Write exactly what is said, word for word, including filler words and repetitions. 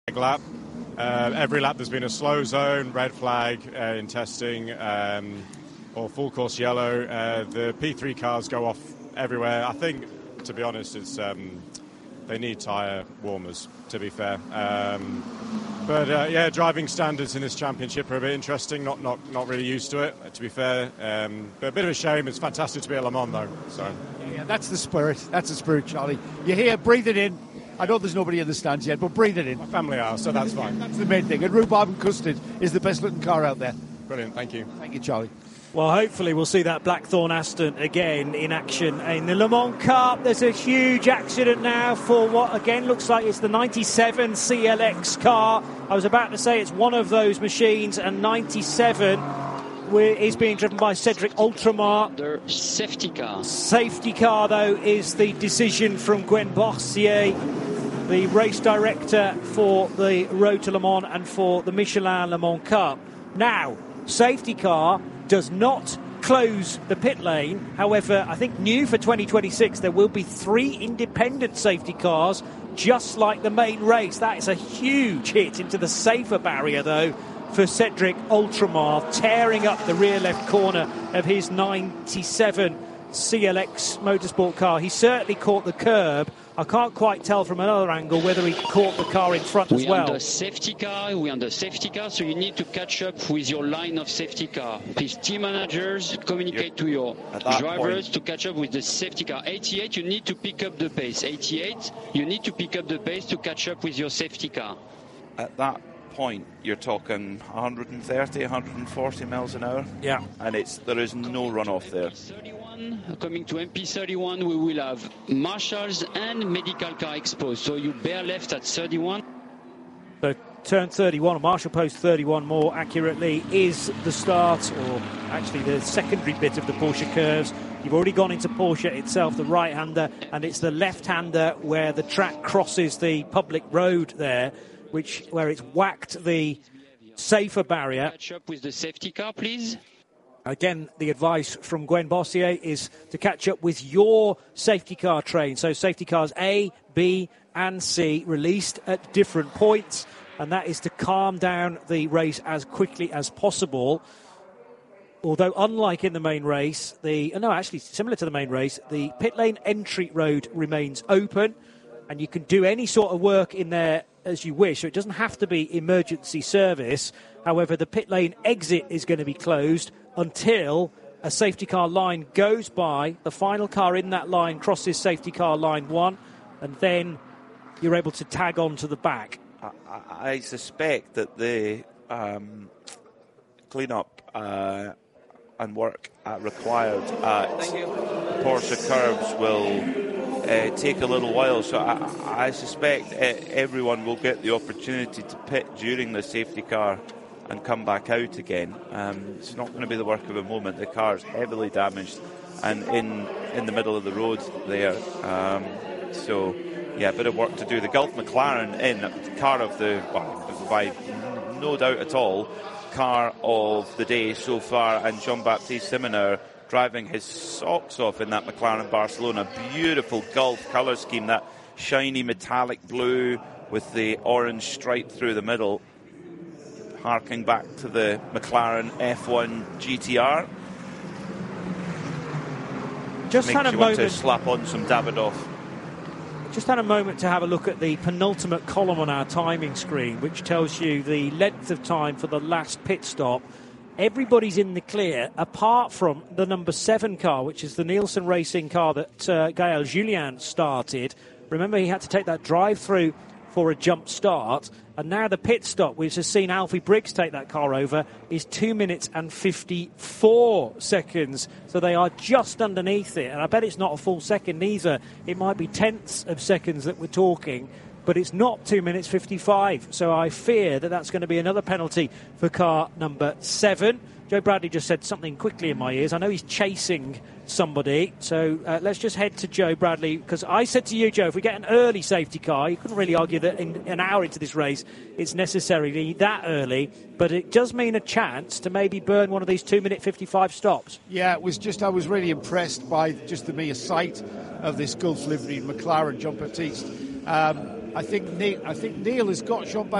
lap. Uh, every lap there's been a slow zone, red flag uh, in testing, um, or full course yellow. Uh, the P three cars go off everywhere. I think, to be honest, it's um, they need tyre warmers, to be fair. Um, but uh, yeah, driving standards in this championship are a bit interesting. Not not not really used to it, to be fair. Um, but a bit of a shame. It's fantastic to be at Le Mans, though. So yeah, yeah, that's the spirit. That's the spirit, Charlie. You're here, breathe it in. I know there's nobody in the stands yet, but breathe it in. My family are, so that's fine. That's the main thing. And Rhubarb and Custard is the best looking car out there. Brilliant, thank you. Thank you, Charlie. Well, hopefully we'll see that Blackthorn Aston again in action in the Le Mans Cup. There's a huge accident now for what, again, looks like it's the ninety-seven C L X car. I was about to say it's one of those machines, and ninety-seven is being driven by Cedric Ultramar. The safety car. Safety car, though, is the decision from Gwen Bossier, the race director for the Road to Le Mans and for the Michelin Le Mans Cup. Now, safety car does not close the pit lane. However, I think new for twenty twenty-six, there will be three independent safety cars, just like the main race. That is a huge hit into the safer barrier, though, for Cedric Ultramar, tearing up the rear left corner of his ninety-seven C L X motorsport car. He certainly caught the curb. I can't quite tell from another angle whether he caught the car in front as well. We're on the safety car, we're on the safety car, so you need to catch up with your line of safety car. Please, team managers, communicate You're, to your drivers point. to catch up with the safety car. eighty-eight, you need to pick up the pace. eighty-eight, you need to pick up the pace to catch up with your safety car. At that point, you're talking one thirty, one forty miles an hour. Yeah. And it's there is no runoff there. Coming to M P thirty-one, we will have marshals and medical car exposed. So you bear left at thirty-one. So turn thirty-one, or Marshall Post thirty-one more accurately, is the start, or actually the secondary bit of the Porsche curves. You've already gone into Porsche itself, the right-hander, and it's the left-hander where the track crosses the public road there, which where it's whacked the safer barrier. Catch up with the safety car, please. Again, the advice from Gwen Bossier is to catch up with your safety car train. So safety cars A, B and C released at different points, and that is to calm down the race as quickly as possible. Although unlike in the main race, the no, actually similar to the main race, the pit lane entry road remains open, and you can do any sort of work in there as you wish. So it doesn't have to be emergency service. However, the pit lane exit is going to be closed until a safety car line goes by. The final car in that line crosses safety car line one, and then you're able to tag on to the back. I, I suspect that the um, clean-up uh, and work uh, required at Porsche curves will uh, take a little while, so I, I suspect uh, everyone will get the opportunity to pit during the safety car and come back out again. Um, it's not going to be the work of a moment. The car is heavily damaged and in in the middle of the road there. Um, so, yeah, a bit of work to do. The Gulf McLaren in, car of the, well, by no doubt at all, car of the day so far, and Jean-Baptiste Simoneur driving his socks off in that McLaren Barcelona. Beautiful Gulf colour scheme, that shiny metallic blue with the orange stripe through the middle, harking back to the McLaren F one G T R. Just Makes had a you moment want to slap on some Davidoff. Just had a moment to have a look at the penultimate column on our timing screen, which tells you the length of time for the last pit stop. Everybody's in the clear, apart from the number seven car, which is the Nielsen Racing car that uh, Gaël Julien started. Remember, he had to take that drive-through for a jump start, and now the pit stop, which has seen Alfie Briggs take that car over, is two minutes and fifty-four seconds. So they are just underneath it, and I bet it's not a full second either. It might be tenths of seconds that we're talking, but it's not two minutes fifty-five. So I fear that that's going to be another penalty for car number seven. Joe Bradley just said something quickly in my ears. I know he's chasing somebody, so uh, let's just head to Joe Bradley, because I said to you, Joe, if we get an early safety car, you couldn't really argue that in an hour into this race it's necessarily that early, but it does mean a chance to maybe burn one of these two minute fifty-five stops. Yeah, it was just, I was really impressed by just the mere sight of this Gulf livery McLaren Jean-Baptiste. Um, I think Neil, I think Neil has got Jean-Baptiste